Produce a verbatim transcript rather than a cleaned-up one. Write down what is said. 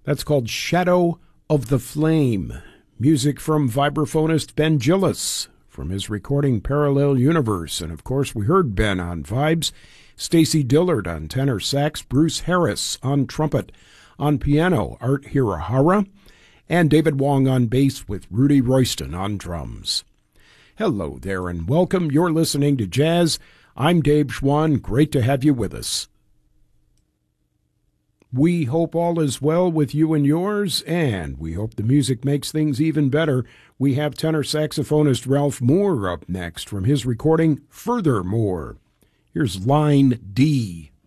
That's called Shadow of the Flame. Music from vibraphonist Ben Gillis from his recording Parallel Universe. And of course, we heard Ben on vibes, Stacy Dillard on tenor sax, Bruce Harris on trumpet, on piano, Art Hirahara, and David Wong on bass with Rudy Royston on drums. Hello there and welcome. You're listening to Jazz. I'm Dave Schwann. Great to have you with us. We hope all is well with you and yours, and we hope the music makes things even better. We have tenor saxophonist Ralph Moore up next from his recording Furthermore. Here's Line D.